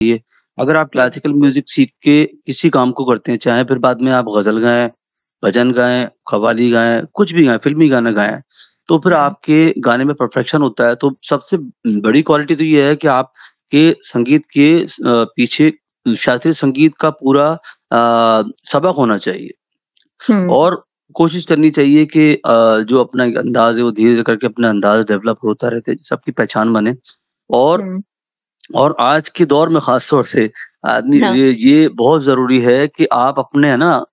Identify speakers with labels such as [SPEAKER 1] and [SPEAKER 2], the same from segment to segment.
[SPEAKER 1] अगर आप
[SPEAKER 2] जी।
[SPEAKER 1] Classical music सीख के किसी काम को करते हैं, चाहे फिर बाद में आप ग़ज़ल गाएँ, भजन गाएँ, कव्वाली गाएँ, कुछ भी गाएँ, फ़िल्मी गाना गाएँ, तो फिर
[SPEAKER 2] हुँ।
[SPEAKER 1] आपके गाने में परफ़ेक्शन होता है। तो सबसे बड़ी क्वालिटी तो ये है कि आपके संगीत के पीछे शास्त्रीय संगीत का पूरा सबक होना चाहिए
[SPEAKER 2] हुँ।
[SPEAKER 1] और कोशिश करनी चाहिए कि जो अपना एक अंदाज़ है, वो धीरे-धीरे करके अपना अंदाज़ डेवलप होता रहता है, सबकी पहचान बने और
[SPEAKER 2] हुँ।
[SPEAKER 1] और आज के दौर में ख़ास तौर से आदमी
[SPEAKER 2] हाँ।
[SPEAKER 1] ये बहुत ज़रूरी है कि आप अपने है ना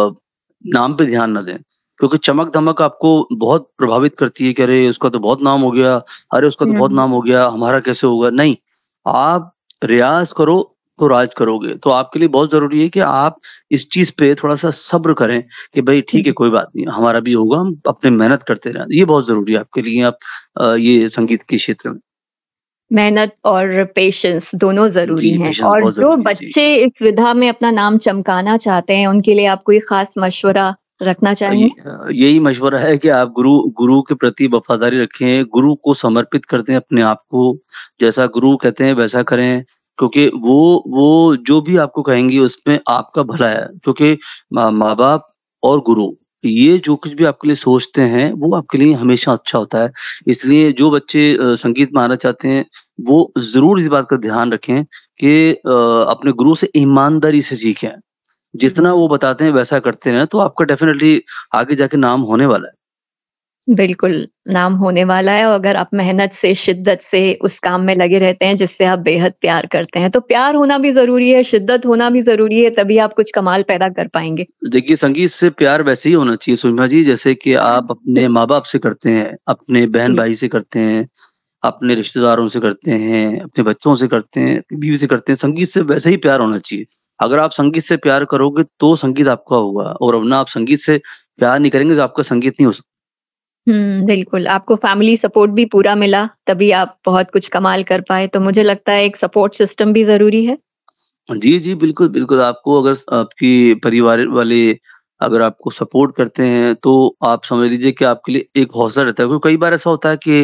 [SPEAKER 1] नाम पे ध्यान ना दें। क्योंकि चमक-धमक आपको बहुत प्रभावित करती है कि अरे! उसका तो बहुत नाम हो गया, अरे! उसका तो बहुत
[SPEAKER 2] हुँ।
[SPEAKER 1] नाम हो गया, हमारा कैसे होगा? नहीं, आप रियाज़ करो तो राज करोगे। तो आपके लिए बहुत ज़रूरी है कि आप इस चीज़ पे थोड़ा-सा सब्र करें कि भई ठीक है,
[SPEAKER 2] हुँ।
[SPEAKER 1] कोई बात नहीं, हमारा भी होगा, हम अपनी मेहनत करते रहें। ये बहुत ज़रूरी है आपके लिए आप ये संगीत के क्षेत्र में।
[SPEAKER 2] मेहनत और पेशेंस दोनों ज़रूरी
[SPEAKER 1] जी,
[SPEAKER 2] हैं
[SPEAKER 1] पेशेंस
[SPEAKER 2] और
[SPEAKER 1] बहुत
[SPEAKER 2] जो
[SPEAKER 1] ज़रूरी है। जी।
[SPEAKER 2] बच्चे इस विधा में अपना नाम चमकाना चाहते हैं, उनके लिए आप कोई ख़ास मशवरा रखना चाहेंगे?
[SPEAKER 1] यही मशवरा है कि आप गुरु गुरु के प्रति वफ़ादारी रखें, गुरु को समर्पित कर दें अपने आप को, जैसा गुरु कहते हैं वैसा करें, क्योंकि वो जो भी आपको कहेंगे उसमें आपका भला है। क्योंकि माँ-बाप और गुरु ये जो कुछ भी आपके लिए सोचते हैं, वो आपके लिए हमेशा अच्छा होता है। इसलिए जो बच्चे संगीत में आना चाहते हैं, वो ज़रूर इस बात का ध्यान रखें कि अपने गुरु से ईमानदारी से सीखें। जितना
[SPEAKER 2] हुँ।
[SPEAKER 1] वो बताते हैं वैसा करते रहें, तो आपका डेफ़िनेटली आगे जाके नाम होने वाला है।
[SPEAKER 2] बिल्कुल, नाम होने वाला है और अगर आप मेहनत से, शिद्दत से उस काम में लगे रहते हैं जिससे आप बेहद प्यार करते हैं। तो प्यार होना भी ज़रूरी है, शिद्दत होना भी ज़रूरी है, तभी आप कुछ कमाल पैदा कर पाएँगे।
[SPEAKER 1] देखिए, संगीत से प्यार वैसे ही होना चाहिए सुषमा जी, जैसे कि आप अपने माँ-बाप से करते हैं, अपने
[SPEAKER 2] जी।
[SPEAKER 1] बहन-भाई से करते हैं, अपने रिश्तेदारों से करते हैं, अपने बच्चों से करते हैं, अपनी बीवी से करते हैं, संगीत से वैसे ही प्यार होना चाहिए। अगर आप संगीत से प्यार करोगे, तो संगीत आपका होगा और वरना आप संगीत से प्यार नहीं करेंगे, तो आपका संगीत नहीं हो सकता।
[SPEAKER 2] बिल्कुल, आपको फैमिली सपोर्ट भी पूरा मिला, तभी आप बहुत कुछ कमाल कर पाए, तो मुझे लगता है एक सपोर्ट सिस्टम भी ज़रूरी है।
[SPEAKER 1] जी, जी, बिल्कुल, बिल्कुल, आपको अगर आपकी परिवार वाले अगर आपको सपोर्ट करते हैं, तो आप समझ लीजिए कि आपके लिए एक हौसला रहता है, क्योंकि कई बार ऐसा होता है कि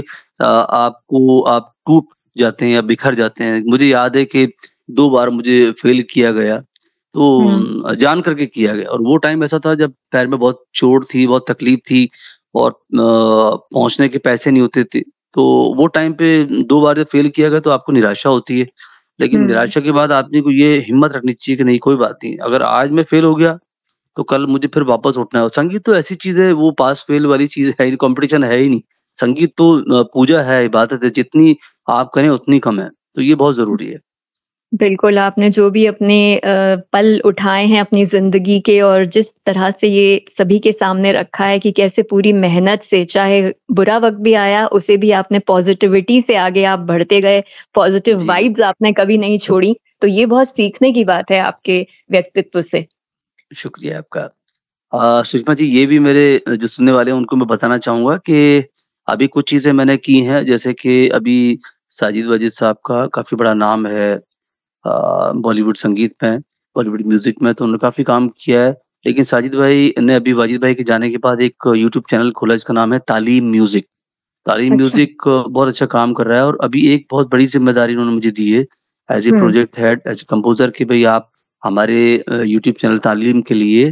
[SPEAKER 1] आप टूट जाते हैं या बिखर जाते हैं। मुझे याद है कि 2 बार मुझे फ़ेल किया गया, तो
[SPEAKER 2] हुँ।
[SPEAKER 1] जान करके किया गया और वो टाइम ऐसा था जब पैर में बहुत चोट थी, बहुत तकलीफ़ थी और पहुँचने के पैसे नहीं होते थे। तो वो टाइम पे 2 बार जब फ़ेल किया गया, तो आपको निराशा होती है। लेकिन
[SPEAKER 2] हुँ।
[SPEAKER 1] निराशा के बाद आदमी को ये हिम्मत रखनी चाहिए कि नहीं कोई बात नहीं, अगर आज मैं फेल हो गया, तो कल मुझे फिर वापस उठना है और संगीत तो ऐसी चीज़ है वो पास फेल वाली चीज़ है ही, कॉम्पिटिशन है ही नहीं। संगीत तो पूजा है, इबादत है, जितनी आप करें उतनी कम है, तो ये बहुत ज़रूरी है।
[SPEAKER 2] बिल्कुल, आपने जो भी अपने पल उठाए हैं अपनी ज़िंदगी के और जिस तरह से ये सभी के सामने रखा है कि कैसे पूरी मेहनत से चाहे बुरा वक़्त भी आया, उसे भी आपने पॉज़िटिविटी से आगे आप बढ़ते गए, पॉज़िटिव
[SPEAKER 1] जी,
[SPEAKER 2] वाइब्स आपने कभी नहीं छोड़ी, तो ये बहुत सीखने की बात है आपके व्यक्तित्व से।
[SPEAKER 1] शुक्रिया आपका। सुषमा जी ये भी मेरे जो सुनने वाले हैं उनको मैं बताना चाहूँगा कि अभी कुछ चीज़ें मैंने की हैं, जैसे कि अभी साजिद-वाजिद साहब का काफ़ी बड़ा नाम है बॉलीवुड संगीत में, बॉलीवुड म्यूज़िक में तो उन्होंने काफ़ी काम किया है। लेकिन साजिद भाई ने अभी वाजिद भाई के जाने के बाद एक यूट्यूब चैनल खोला जिसका नाम है तालीम म्यूज़िक। तालीम
[SPEAKER 2] अच्छा।
[SPEAKER 1] म्यूज़िक बहुत अच्छा काम कर रहा है और अभी एक बहुत बड़ी ज़िम्मेदारी उन्होंने मुझे दी है as a
[SPEAKER 2] hmm.
[SPEAKER 1] Project head, as a composer कि भई आप हमारे यूट्यूब चैनल तालीम के लिए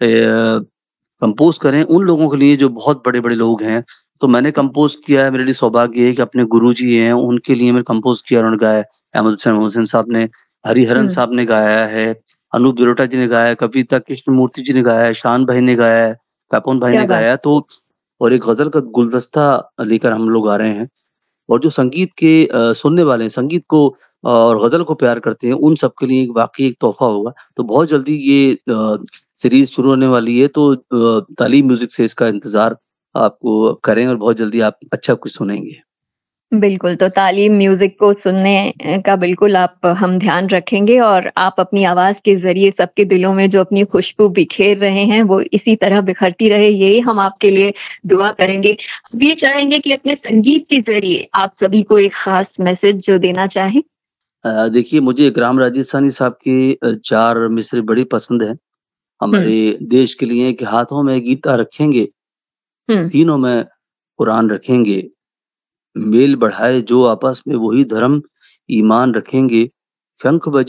[SPEAKER 1] कंपोज़ करें उन लोगों के लिए जो बहुत बड़े-बड़े लोग हैं। तो मैंने कंपोज़ किया है, मेरे लिए सौभाग्य है कि अपने गुरुजी हैं, उनके लिए मैंने कंपोज़ किया, उन्होंने गाया है। अहमद हुसैन मोहसिन साहब ने, हरिहरन
[SPEAKER 2] हुँ।
[SPEAKER 1] साहब ने गाया है, अनूप जलोटा जी ने गाया है, कविता कृष्णमूर्ति जी ने गाया है, शान भाई ने गाया है, पैपन भाई
[SPEAKER 2] क्या
[SPEAKER 1] ने
[SPEAKER 2] बात!
[SPEAKER 1] गाया है, तो और एक गज़ल का गुलदस्ता लेकर हम लोग आ रहे हैं। और जो संगीत के सुनने वाले हैं, संगीत को और गज़ल को प्यार करते हैं, उन सब के लिए एक वाक़ई एक तोहफ़ा होगा। तो बहुत जल्दी ये सीरीज़ शुरू होने वाली है, तो तालीम म्यूज़िक से इसका इंतज़ार आपको करें और बहुत जल्दी आप अच्छा कुछ सुनेंगे।
[SPEAKER 2] बिल्कुल, तो तालीम म्यूज़िक को सुनने का बिल्कुल आप हम ध्यान रखेंगे और आप अपनी आवाज़ के ज़रिए सबके दिलों में जो अपनी खुशबू बिखेर रहे हैं, वो इसी तरह बिखरती रहे, यही हम आपके लिए दुआ करेंगे। हम ये चाहेंगे कि अपने संगीत के ज़रिए आप सभी को एक ख़ास मैसेज जो देना चाहें?
[SPEAKER 1] देखिए मुझे इकराम राजस्थानी साहब के 4 मिसरे बड़ी पसंद हैं।
[SPEAKER 2] हुँ।
[SPEAKER 1] हमारे देश के लिए कि हाथों में गीता रखेंगे,
[SPEAKER 2] हुँ।
[SPEAKER 1] सीनों में कुरान रखेंगे, मेल बढ़ाए जो आपस में वही धर्म ईमान रखेंगे, शंख बजे